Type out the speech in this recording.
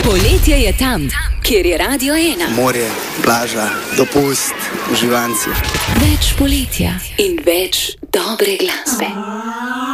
Poletje je tam, kjer je Radio 1. Morje, plaža, dopust, uživanci. Več poletja in več dobre glasbe.